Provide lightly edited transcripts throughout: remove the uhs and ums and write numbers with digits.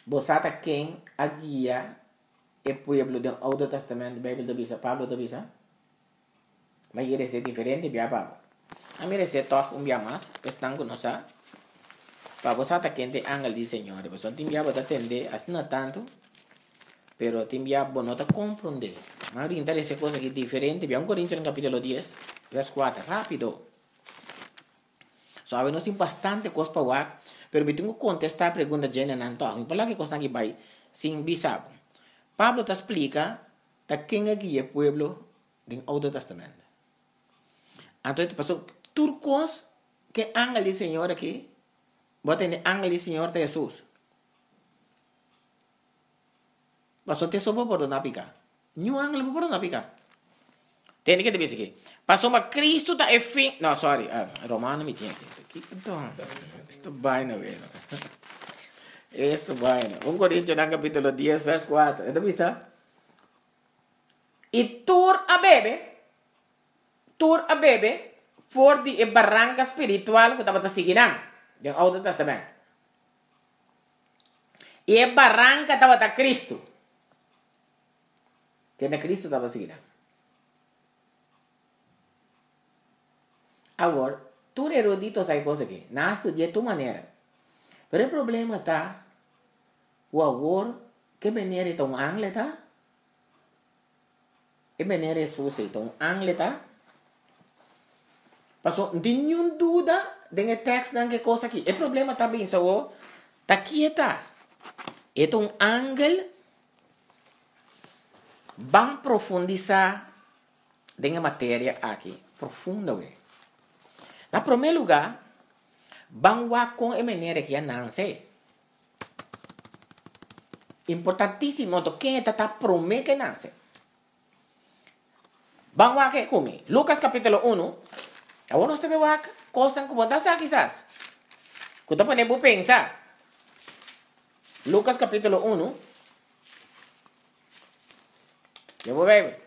Bosata quem a guia o pueblo do Old Testamento, Bíblia do Bisa, Pablo do Bisa. Mas ele é diferente, via Pablo. A mim é toque dia mais, estão com nós. Para bosata quem tem angel de Senhor, você tem via para atender, assim não tanto, pero tem via para não compreender. Mas interessa coisa que é diferente, via 1 Coríntios capítulo 10, verso 4, rápido. Sabe, nós temos bastante coisa para falar, pero eu tenho que contestar a pergunta de Jane Nanto. Para que coisa que vai sem bisabo. Pablo te explica de quem é que é o pueblo do Antigo Testamento. Então, passou turcos que angel do Senhor aqui, bota em angel do Senhor de Jesus. Passou te sopa por não picar. Nenhum angel por não picar. Tem que dizer aqui. Passou uma Cristo da fim. Não, sorry. Romano me tinha. Então, isto vai não é. Isto vai não. 1 Coríntios capítulo 10, verso 4. Então, bisa? E tur a bebe, for di barranca espiritual que estava seguindo. Do Antigo Testamento. E a barranca estava da Cristo. Que na Cristo estava seguindo. Agora, tu erudito sai coisa aqui. Não estudia tua maneira. Mas o problema está, o agora, que maneira é um angle, tá? Que maneira é sua, então, angle, tá? Passou, não tem nenhuma dúvida de texto não que coisa aqui. O problema está bem, só, tá aqui, tá? É um angle, vamos profundizar na matéria aqui. Profunda, ué. Na primeiro lugar, vamos com a maneira que não sei. Importantíssimo, quem está prometendo que não sei. Vamos aqui comigo. Lucas capítulo 1. Agora nós temos que coisas que você sabe quizás. Que você pode pensar. Lucas capítulo 1. Eu vou ver.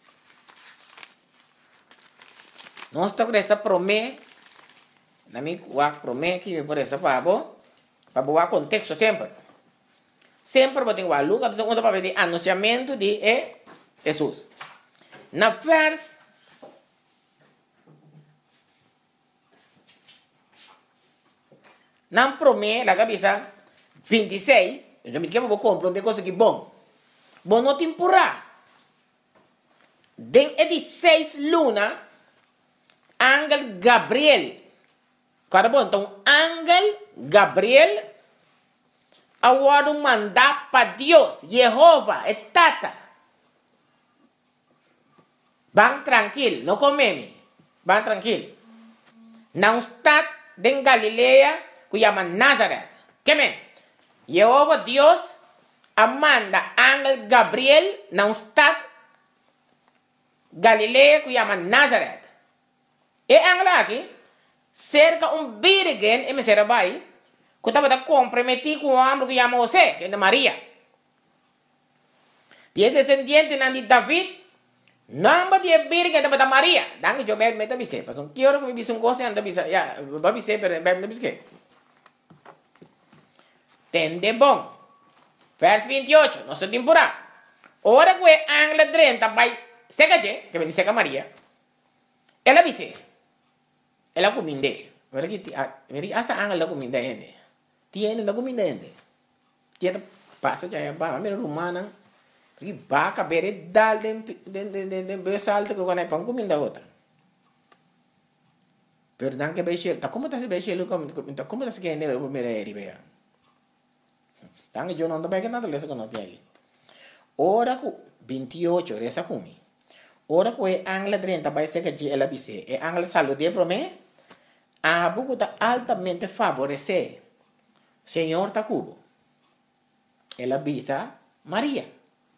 Nós estamos com essa promessa. Na minha promessa que por essa para boa contexto sempre. Sempre vou ter que Lucas capítulo 1 para ver o anunciamento de Jesus. Na verso na promessa, la cabeça 26, eu me quero compreender coisa que bom. Bom não temporada. Den de 6 luna, Ángel Gabriel. Cara bom, então Ángel Gabriel agora mandar para Deus, Jeová, é tata. Vão tranquilo, não comeme. Vão tranquilo. Não está em Galileia, que chama Nazaré. Que men? Jeová Deus manda Ángel Gabriel, não está Galileia, que chama Nazaré. E Ángel aqui, cerca virgem, e me será vai, que estava comprometido com o homem que chama José, que é de Maria. E é descendente de David, não vai ter virgem de Maria. Danke, eu bebo meta bise. Pastor, que hora que me bise coisa anda bise, ya, vai bise, pero bebe bise. Tende bom. Verso 28, nossa temporada. Ora que o Ángel 30 vai seca, que vem seca Maria. Ela bise. Ela cominde. Ora que hasta Ángel la cominde ende. Tiene la cominde ende. Tiene passa já ba, mera romana. Porque vaca bere dal den besalto que quando é pão comida outra. Perdão que beixe, tá como tá se beixe como tá se que ne o mereri bea. Tang eu não tô bem que nada lesa que não tem aí. Ora que 28 resa comi. Ora que o Ángel 30 vai ser que ela bise. E Ángel salude para mim. A buco tá altamente favorecer. Senhor tá cubo. Ela bisa Maria.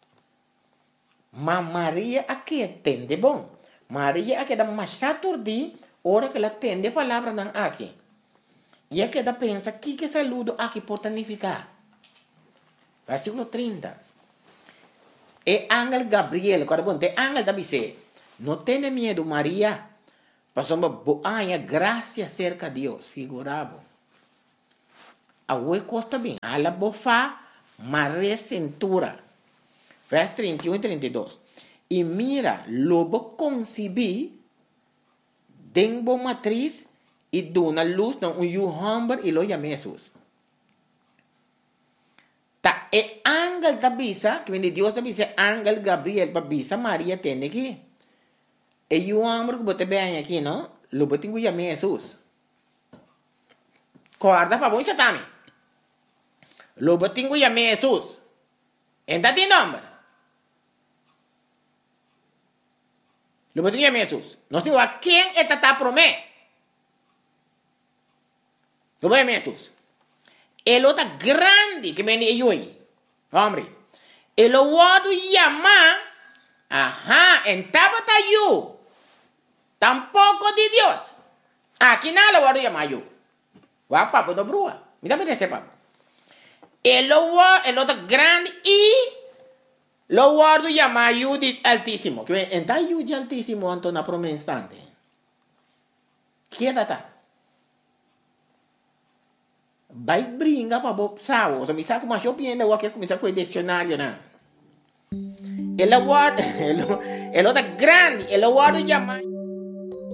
Mas Maria aqui entende bom. Maria aqui dá mais saturdi, ora que ela entende a palavra não aqui. E aqui dá pensa que saludo aqui pode significar. Versículo 30. E Ángel Gabriel, quando bom, te Ángel da bise, não tenha medo Maria, passou uma boa graça cerca de Deus, figurado. A oi costa bem, ela bofa, María cintura. Vers 31 y 32. Y mira, lobo concebí, denbo matriz y dona luz, no un hombre y lo llamé Jesús. Ta e ángel da bisa, que viene Dios da bisa, ángel Gabriel pa bisa María tiene aquí. E un hombre que bote vean aquí, ¿no? Lo bote en llamé Jesús. Corda pa voy satami. Lo bote en llamé Jesús. ¿Entra ti nombre? Lo bote en llamé Jesús. No sé a quién está promé. Lo voy a llamar Jesús. El otro grande que viene yo ahí. Hombre. El otro llama. Ajá. En tabata yo. Tampoco de Dios. Aquí nada lo voy a llamar yo. Guau, papo, no brua. Mira, mira ese papo. El otro grande y lo guardo llama yo de altísimo. Que en yo de altísimo, Antona, por un instante. ¿Quién está? Vai brinca para o savo. Se me sabe como eu piendo, eu quero começar com o dicionário, né? Ele guarda, ele é grande, ele guarda jamais.